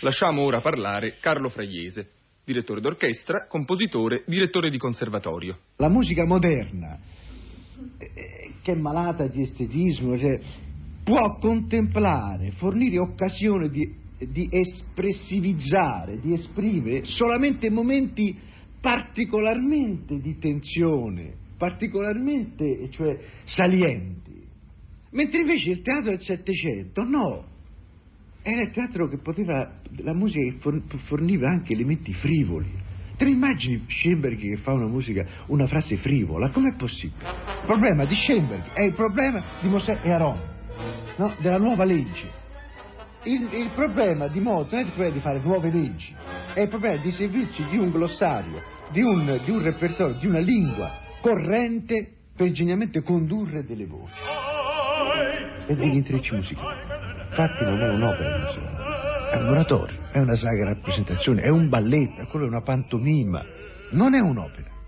Lasciamo ora parlare Carlo Fraiese, direttore d'orchestra, compositore, direttore di conservatorio. La musica moderna, che è malata di estetismo, cioè, può contemplare, fornire occasione di espressivizzare, di esprimere solamente momenti particolarmente di tensione, particolarmente, cioè, salienti. Mentre invece il teatro del Settecento, no. Era il teatro che poteva, la musica che forniva anche elementi frivoli. Te ne immagini Schoenberg che fa una musica, una frase frivola? Com'è possibile? Il problema di Schoenberg è il problema di Mosè e Aaron, no? Della nuova legge. Il problema di Mozart non è quello di fare nuove leggi, è il problema di servirci di un glossario, di un repertorio, di una lingua corrente per ingegnamente condurre delle voci e degli intrecci musicali. Infatti non è un'opera musicale, è un oratorio, è una sacra rappresentazione, è un balletto, quello è una pantomima, non è un'opera.